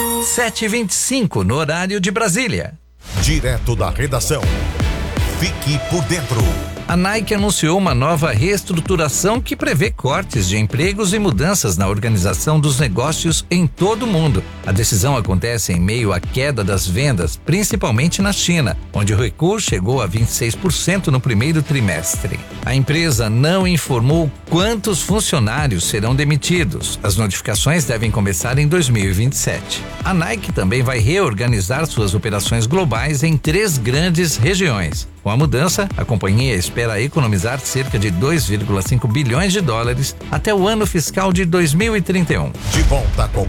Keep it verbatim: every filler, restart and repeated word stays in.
sete e vinte e cinco no horário de Brasília. Direto da redação. Fique por dentro. A Nike anunciou uma nova reestruturação que prevê cortes de empregos e mudanças na organização dos negócios em todo o mundo. A decisão acontece em meio à queda das vendas, principalmente na China, onde o recuo chegou a vinte e seis por cento no primeiro trimestre. A empresa não informou quantos funcionários serão demitidos. As notificações devem começar em dois mil e vinte e sete. A Nike também vai reorganizar suas operações globais em três grandes regiões. Com a mudança, a companhia espera economizar cerca de dois vírgula cinco bilhões de dólares até o ano fiscal de dois mil e trinta e um. De volta com